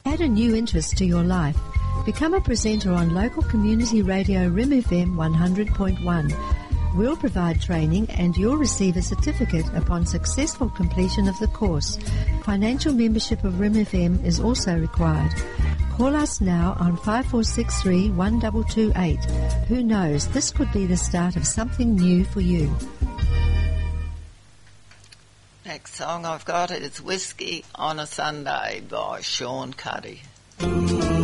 Add a new interest to your life. Become a presenter on local community radio Rim FM 100.1. We'll provide training and you'll receive a certificate upon successful completion of the course. Financial membership of Rim FM is also required. Call us now on 5463-1228. Who knows, this could be the start of something new for you. Next song I've got is Whiskey on a Sunday by Sean Cuddy.